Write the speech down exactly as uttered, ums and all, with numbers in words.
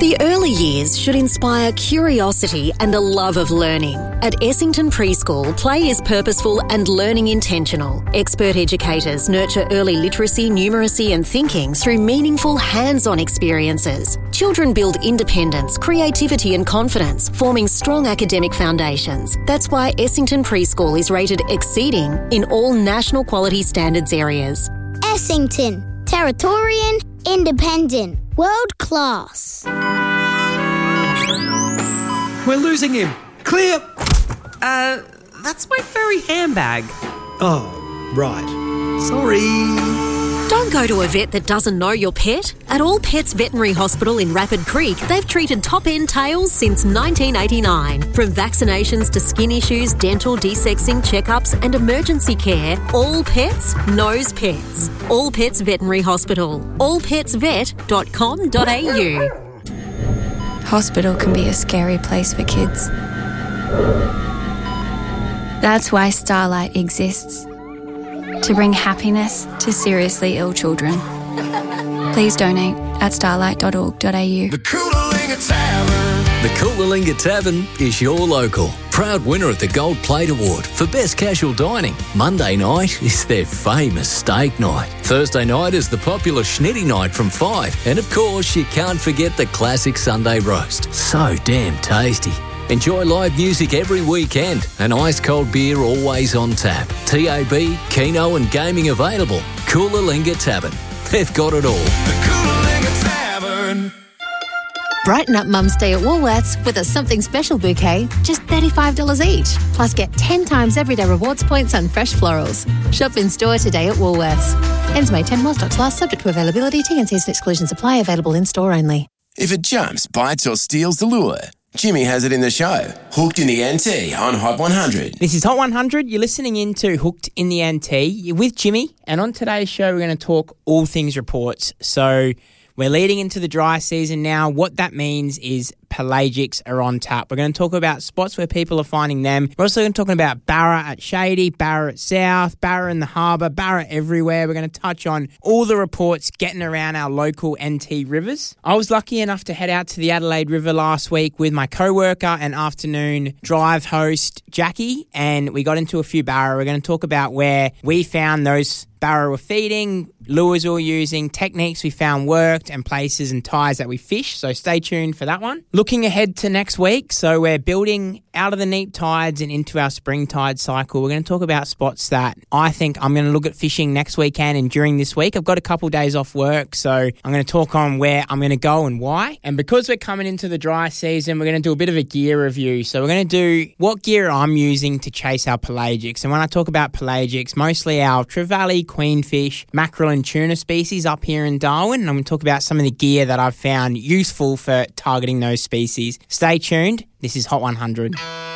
The early years should inspire curiosity and a love of learning. At Essington Preschool, play is purposeful and learning intentional. Expert educators nurture early literacy, numeracy and thinking through meaningful hands-on experiences. Children build independence, creativity and confidence, forming strong academic foundations. That's why Essington Preschool is rated exceeding in all national quality standards areas. Essington, Territorian, independent, world class. We're losing him. Clear. Uh, that's my furry handbag. Oh, right. Sorry. Don't go to a vet that doesn't know your pet. At All Pets Veterinary Hospital in Rapid Creek, they've treated top-end tails since nineteen eighty-nine. From vaccinations to skin issues, dental, desexing, checkups and emergency care, All Pets knows pets. All Pets Veterinary Hospital. all pets vet dot com dot a u. Hospital can be a scary place for kids. That's why Starlight exists. To bring happiness to seriously ill children. Please donate at starlight dot org dot a u. The Coolalingga Tavern. The Coolalingga Tavern is your local. Proud winner of the Gold Plate Award for Best Casual Dining. Monday night is their famous steak night. Thursday night is the popular Schnitty night from five. And of course, you can't forget the classic Sunday roast. So damn tasty. Enjoy live music every weekend and ice-cold beer always on tap. T A B, Keno and gaming available. Coolalingga Tavern. They've got it all. The Coolalingga Tavern. Brighten up Mum's Day at Woolworths with a something special bouquet, just thirty-five dollars each. Plus get ten times everyday rewards points on fresh florals. Shop in store today at Woolworths. Ends May tenth while stocks last, subject to availability. T and C's and exclusions apply. Available in store only. If it jumps, bites or steals the lure, Jimmy has it in the show. Hooked in the N T on Hot one hundred. This is Hot one hundred. You're listening into Hooked in the N T. You're with Jimmy, and on today's show, we're going to talk all things reports. So we're leading into the dry season now. What that means is pelagics are on tap. We're going to talk about spots where people are finding them. We're also going to talk about Barra at Shady, Barra at South, Barra in the harbour, Barra everywhere. We're going to touch on all the reports getting around our local N T rivers. I was lucky enough to head out to the Adelaide River last week with my co-worker and afternoon drive host, Jackie, and we got into a few Barra. We're going to talk about where we found those Barra were feeding, lures we were using, techniques we found worked, and places and ties that we fish. So stay tuned for that one. Looking ahead to next week, so we're building out of the neap tides and into our spring tide cycle. We're going to talk about spots that I think I'm going to look at fishing next weekend and during this week. I've got a couple of days off work, so I'm going to talk on where I'm going to go and why. And because we're coming into the dry season, we're going to do a bit of a gear review. So we're going to do what gear I'm using to chase our pelagics. And when I talk about pelagics, mostly our trevally, queenfish, mackerel and tuna species up here in Darwin. And I'm going to talk about some of the gear that I've found useful for targeting those species. Stay tuned. This is Hot one hundred.